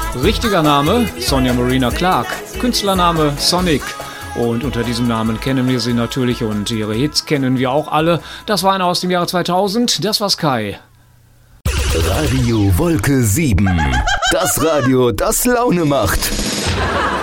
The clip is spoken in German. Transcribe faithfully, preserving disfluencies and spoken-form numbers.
Richtiger Name Sonja Marina Clark, Künstlername Sonic. Und unter diesem Namen kennen wir sie natürlich und ihre Hits kennen wir auch alle. Das war einer aus dem Jahre zweitausend, das war Sky. Radio Wolke sieben. Das Radio, das Laune macht.